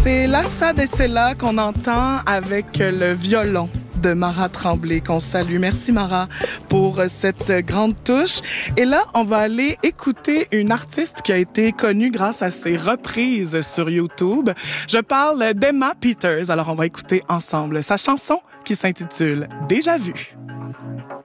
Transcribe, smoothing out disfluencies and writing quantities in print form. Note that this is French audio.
C'est Lassa Dessela qu'on entend avec le violon de Mara Tremblay, qu'on salue. Merci Mara pour cette grande touche. Et là, on va aller écouter une artiste qui a été connue grâce à ses reprises sur YouTube. Je parle d'Emma Peters. Alors, on va écouter ensemble sa chanson qui s'intitule « Déjà vu ».